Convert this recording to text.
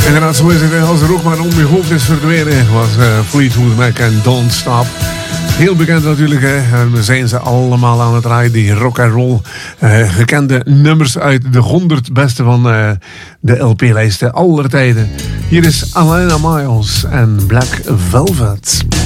Inderdaad, zo is het. Als er ook maar om je hoofd is verdwenen, was Fleetwood Mac en Don't Stop. Heel bekend natuurlijk, hè. En zijn ze allemaal aan het draaien, die rock and roll. Gekende nummers uit de 100 beste van de LP-lijsten aller tijden. Hier is Alana Miles en Black Velvet.